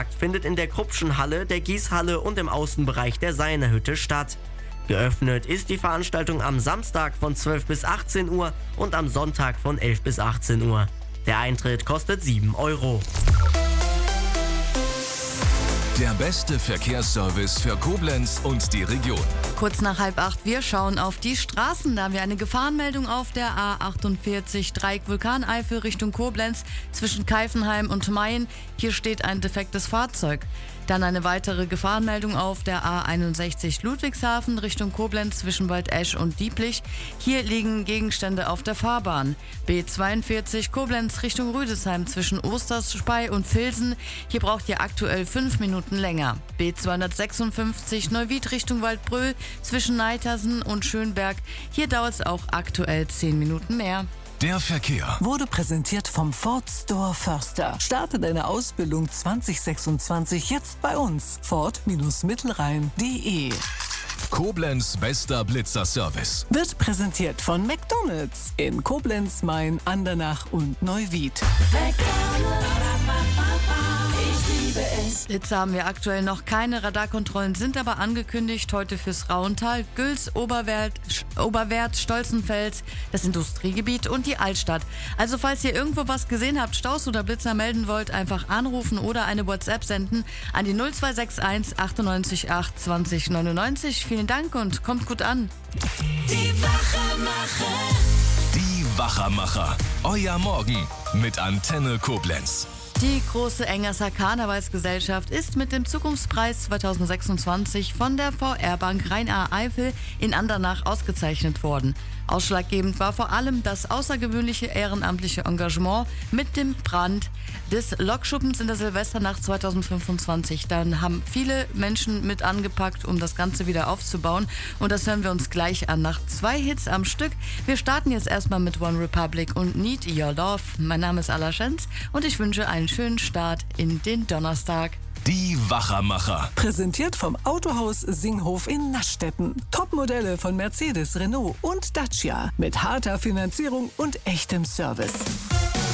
Weihnachtsmarkt findet in der Kruppschen Halle, der Gießhalle und im Außenbereich der Seinerhütte statt. Geöffnet ist die Veranstaltung am Samstag von 12 bis 18 Uhr und am Sonntag von 11 bis 18 Uhr. Der Eintritt kostet 7 Euro. Der beste Verkehrsservice für Koblenz und die Region. Kurz nach 7:30, wir schauen auf die Straßen. Da haben wir eine Gefahrenmeldung auf der A48 Dreieck Vulkaneifel Richtung Koblenz zwischen Keifenheim und Mayen. Hier steht ein defektes Fahrzeug. Dann eine weitere Gefahrenmeldung auf der A61 Ludwigshafen Richtung Koblenz zwischen Waldesch und Dieblich. Hier liegen Gegenstände auf der Fahrbahn. B42 Koblenz Richtung Rüdesheim zwischen Osterspey und Vilsen. Hier braucht ihr aktuell 5 Minuten länger. B256 Neuwied Richtung Waldbröl zwischen Neitersen und Schönberg. Hier dauert es auch aktuell 10 Minuten mehr. Der Verkehr Wurde präsentiert vom Ford Store Förster. Starte deine Ausbildung 2026 jetzt bei uns. Ford-Mittelrhein.de. Koblenz bester Blitzer-Service. Wird präsentiert von McDonald's in Koblenz, Main, Andernach und Neuwied. Blitzer haben wir aktuell noch keine. Radarkontrollen sind aber angekündigt. Heute fürs Rauental, Güls, Oberwert, Stolzenfels, das Industriegebiet und die Altstadt. Also falls ihr irgendwo was gesehen habt, Staus oder Blitzer melden wollt, einfach anrufen oder eine WhatsApp senden an die 0261 98 8 20 99. Vielen Dank und kommt gut an. Die Wachermacher. Die Wachermacher. Euer Morgen mit Antenne Koblenz. Die große Engerser Karnevalsgesellschaft ist mit dem Zukunftspreis 2026 von der VR-Bank Rhein-Ahr-Eifel in Andernach ausgezeichnet worden. Ausschlaggebend war vor allem das außergewöhnliche ehrenamtliche Engagement mit dem Brand des Lokschuppens in der Silvesternacht 2025. Dann haben viele Menschen mit angepackt, um das Ganze wieder aufzubauen. Und das hören wir uns gleich an nach 2 Hits am Stück. Wir starten jetzt erstmal mit One Republic und Need Your Love. Mein Name ist Ala Schenz und ich wünsche einen schönen Start in den Donnerstag. Die Wachermacher. Präsentiert vom Autohaus Singhof in Naschstetten. Topmodelle von Mercedes, Renault und Dacia mit harter Finanzierung und echtem Service.